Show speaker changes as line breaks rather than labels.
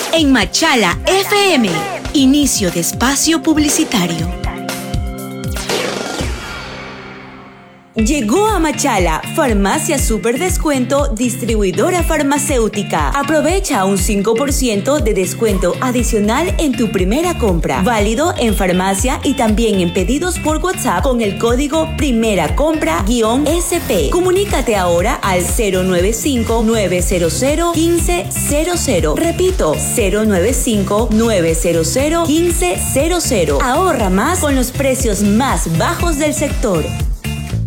En Machala FM, inicio de espacio publicitario. Llegó a Machala, Farmacia Super Descuento, distribuidora farmacéutica. Aprovecha un 5% de descuento adicional en tu primera compra. Válido en farmacia y también en pedidos por WhatsApp con el código Primera Compra-SP. Comunícate ahora al 095-900-1500. Repito, 095-900-1500. Ahorra más con los precios más bajos del sector.